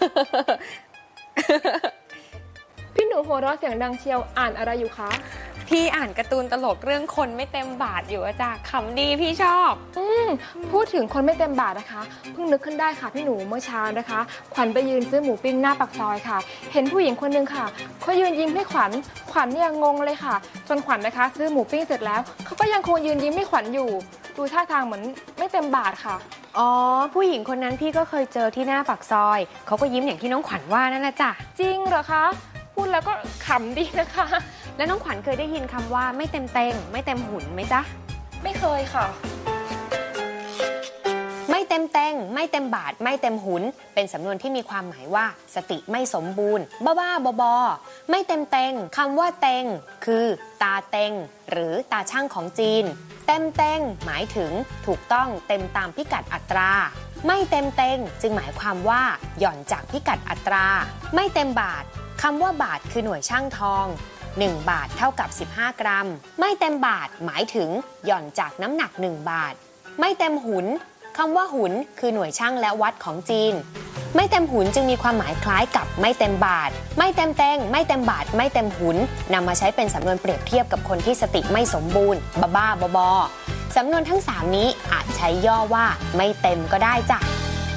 พี่หนูหัวเราะเสียงดังเชียวอ่านอะไรอยู่คะพี่อ่านการ์ตูนตลกเรื่องคนไม่เต็มบาทอยู่จ้ะขำดีพี่ชอบพูดถึงคนไม่เต็มบาทนะคะเพิ่งนึกขึ้นได้ค่ะพี่หนูเมื่อเช้านะคะขวัญไปยืนซื้อหมูปิ้งหน้าปากซอยค่ะเห็นผู้หญิงคนนึงค่ะเขายืนยิ้มให้ขวัญเนี่ยงงเลยค่ะจนขวัญนะคะซื้อหมูปิ้งเสร็จแล้วเขาก็ยังคงยืนยิ้มให้ขวัญอยู่ดูท่าทางเหมือนไม่เต็มบาทค่ะอ๋อผู้หญิงคนนั้นพี่ก็เคยเจอที่หน้าปากซอยเขาก็ยิ้มอย่างที่น้องขวัญว่านั่นแหละจ้ะจริงเหรอคะพูดแล้วก็ขำดีนะคะแล้วน้องขวัญเคยได้ยินคำว่าไม่เต็มเต็งไม่เต็มหุ่นไหมจ๊ะไม่เคยค่ะไม่เต็มเต็งไม่เต็มบาทไม่เต็มหุนเป็นสำนวนที่มีความหมายว่าสติไม่สมบูรณ์บ้าบอไม่เต็มเต็งคำว่าเต็งคือตาเต็งหรือตาช่างของจีนเต็มเต็งหมายถึงถูกต้องเต็มตามพิกัดอัตราไม่เต็มเต็งจึงหมายความว่าหย่อนจากพิกัดอัตราไม่เต็มบาทคำว่าบาทคือหน่วยช่างทอง1 บาทเท่ากับ15 กรัมไม่เต็มบาทหมายถึงหย่อนจากน้ำหนัก1 บาทไม่เต็มหุนคำว่าหุนคือหน่วยช่างและวัดของจีนไม่เต็มหุนจึงมีความหมายคล้ายกับไม่เต็มบาทไม่เต็มเต็งไม่เต็มบาทไม่เต็มหุนนำมาใช้เป็นสำนวนเปรียบเทียบกับคนที่สติไม่สมบูรณ์บ้าบอสำนวนทั้ง3นี้อาจใช้ย่อว่าไม่เต็มก็ได้จ้ะ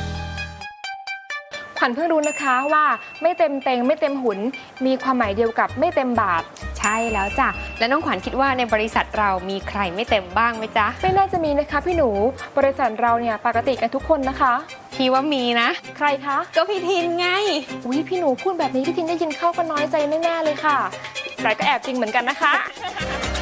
ขวัญเพิ่งรู้นะคะว่าไม่เต็มเต็งไม่เต็มหุนมีความหมายเดียวกับไม่เต็มบาทใช่แล้วจ้ะแล้วน้องขวัญคิดว่าในบริษัทเรามีใครไม่เต็มบ้างไหมจ๊ะไม่น่าจะมีนะคะพี่หนูบริษัทเราเนี่ยปกติกันทุกคนนะคะพี่ว่ามีนะใครคะก็พี่ทินไงอุ๊ยพี่หนูพูดแบบนี้พี่ทินได้ยินเข้าก็น้อยใจแน่ๆเลยค่ะแต่ก็แอบจริงเหมือนกันนะคะ